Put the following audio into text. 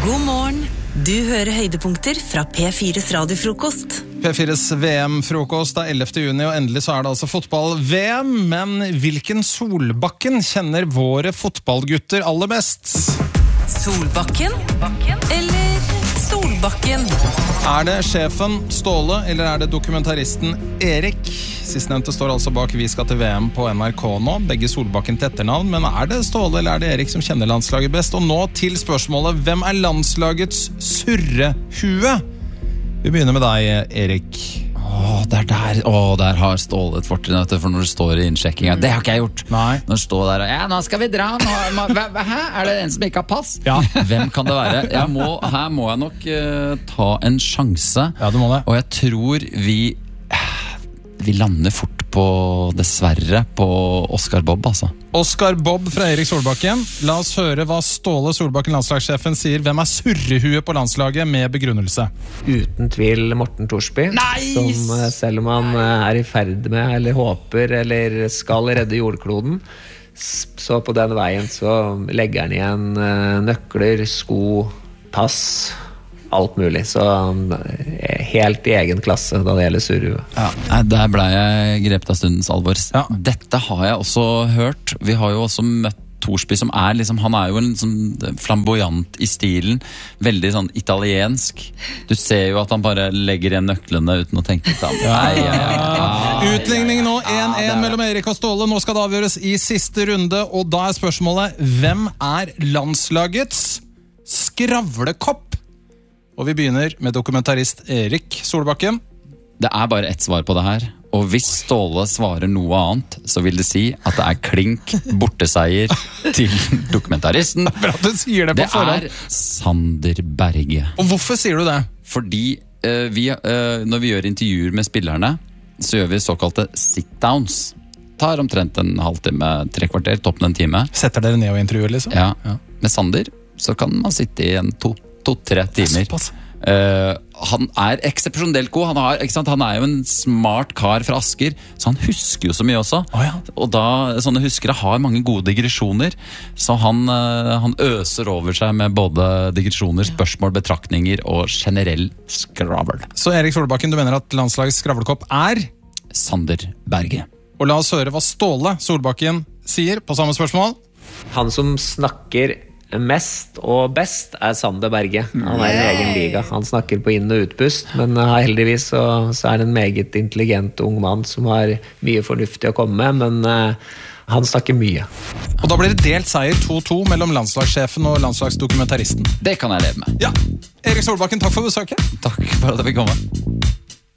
God morgen. Du hører høydepunkter fra P4's radiofrokost. P4's VM-frokost er 11. juni, og endelig så det altså fotball-VM. Men hvilken Solbakken kjenner våre fotballgutter aller best? Solbakken? Eller Solbakken? Det sjefen Ståle, eller det dokumentaristen Erik? Sistnevnte står altså bak Vi skal til VM på NRK nå. Begge Solbakken til etternavn, men det Ståle eller det Erik som kjenner landslaget best? Og nå til spørsmålet, hvem landslagets surrehue? Vi begynner med deg, Erik. Der har Ståle et fortrinn, for når det står i innsjekkinga. Det har ikke jeg gjort. Nei. Når det står der, nå skal vi dra. Hæ? Det en som ikke har pass? Ja. Hvem kan det være? Her må jeg nok ta en sjanse. Ja, du må det. Og jeg tror vi lander fort dessverre på Oscar Bob, altså. Oscar Bob fra Erik Solbakken. La oss høre hva Ståle Solbakken, landslagssjefen, sier. Hvem surrehue på landslaget med begrunnelse? Uten tvil Morten Thorsby. Som selv om han i ferd med, eller håper, eller skal redde jordkloden, så på den veien så legger han igjen nøkler, sko, pass, alt mulig. Så helt i egen klasse da det gjelder surrehue. Ja, der ble jeg grepet av stundens alvor. Ja. Dette har jeg også hørt. Vi har jo også møtt Thorsby, som liksom, han jo en sånn flamboyant i stilen, veldig sånn italiensk. Du ser jo at han bare legger igjen nøklene uten å tenke seg. Utligning nå, 1-1 mellom Erik og Ståle. Nå skal det avgjøres i siste runde, og da spørsmålet, hvem landslagets skravlekopp? Og vi begynner med dokumentarist Erik Solbakken. Det bare ett svar på det her. Og hvis Ståle svarer noe annet, så vil det si at det klink borteseier til dokumentaristen. Bra at du sier det på forhånd. Det Sander Berge. Og hvorfor sier du det? Fordi når vi gjør intervjuer med spillerne, så gjør vi såkalte sit-downs. Tar omtrent en halvtime, 3 kvarter, toppen en time. Setter dere ned og intervjuer, liksom? Ja. Med Sander så kan man sitte i 2-3 timer. Han eksepsjonelt god. Han jo en smart kar fra Asker, så han husker jo så mye også. Og da, sånne huskere har mange gode digresjoner, så han øser over seg med både digresjoner, spørsmål, betraktninger og generell skravl. Så Erik Solbakken, du mener at landslagets skravlekopp Sander Berge. Og la oss høre hva Ståle Solbakken sier på samme spørsmål. Han som snakker mest og best Sander Berge. Han i en egen liga. Han snakker på inn- og utpust, men heldigvis så han en meget intelligent ung mann som har mye fornuftig å komme med, men han snakker mye. Og da blir det delt seier 2-2 mellom landslagssjefen og landslagsdokumentaristen. Det kan jeg leve med. Ja, Erik Solbakken, takk for besøket. Takk for at jeg fikk komme.